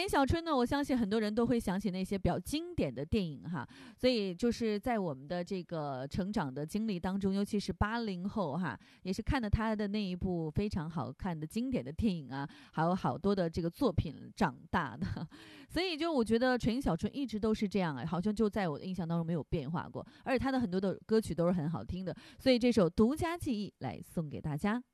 陈小春呢，我相信很多人都会想起那些比较经典的电影哈，所以就是在我们的这个成长的经历当中，尤其是80后哈，也是看了他的那一部非常好看的经典的电影啊，还有好多的这个作品长大的，所以就我觉得陈小春一直都是这样好像就在我的印象当中没有变化过，而且他的很多的歌曲都是很好听的，所以这首《独家记忆》来送给大家。